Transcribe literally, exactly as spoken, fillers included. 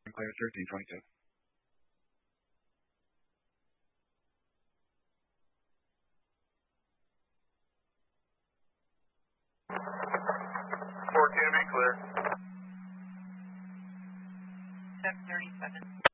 Clear thirteen twenty-two. four K B clear. seven thirty-seven.